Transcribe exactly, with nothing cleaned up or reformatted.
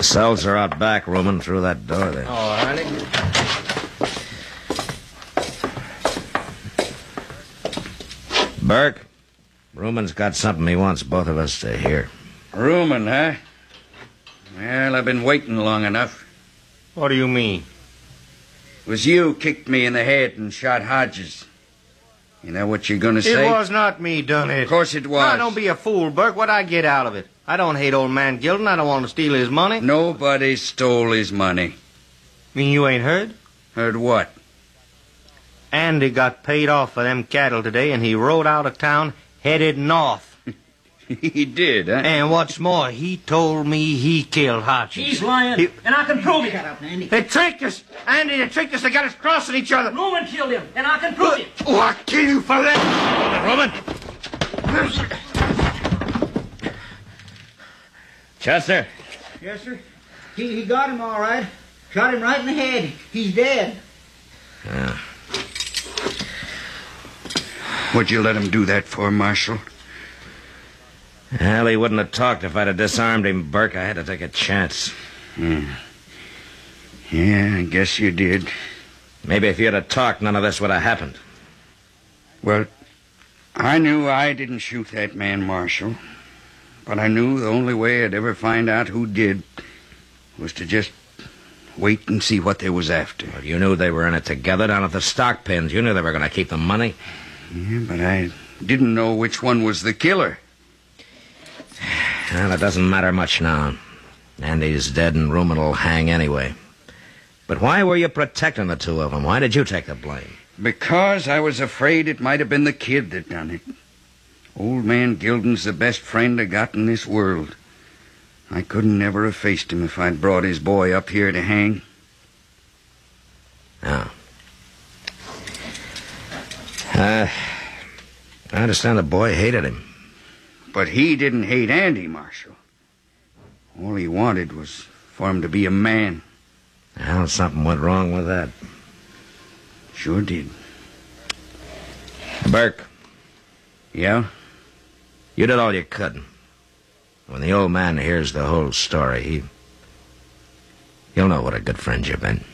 cells are out back, rooming through that door there. Oh, honey. Burke, Ruman's got something he wants both of us to hear. Ruman, huh? Well, I've been waiting long enough. What do you mean? It was you kicked me in the head and shot Hodges. You know what you're going to say? It was not me done it. Of course it was. Now, don't be a fool, Burke. What'd I get out of it? I don't hate old man Gilden. I don't want to steal his money. Nobody stole his money. Mean you ain't heard? Heard what? Andy got paid off for them cattle today, and he rode out of town, headed north. He did, huh? And what's more, he told me he killed Hodges. He's lying, He- and I can prove it. Shut up, Andy. They tricked us! Andy, they tricked us. They got us crossing each other. Roman killed him, and I can prove it. Oh, I'll kill you for that! Roman! Chester? Yes, sir. He, he got him all right. Shot him right in the head. He's dead. Yeah. What'd you let him do that for, Marshal? Well, he wouldn't have talked if I'd have disarmed him, Burke. I had to take a chance. Hmm. Yeah, I guess you did. Maybe if you'd have talked, none of this would have happened. Well, I knew I didn't shoot that man, Marshal. But I knew the only way I'd ever find out who did was to just wait and see what they was after. Well, you knew they were in it together down at the stock pens. You knew they were going to keep the money. Yeah, but I didn't know which one was the killer. Well, it doesn't matter much now. Andy's dead and Ruman will hang anyway. But why were you protecting the two of them? Why did you take the blame? Because I was afraid it might have been the kid that done it. Old man Gilden's the best friend I got in this world. I couldn't never have faced him if I'd brought his boy up here to hang. Oh. Uh, I understand the boy hated him. But he didn't hate Andy, Marshal. All he wanted was for him to be a man. Well, something went wrong with that. Sure did. Burke, Yeah? you did all you could. When the old man hears the whole story, he... he'll know what a good friend you've been.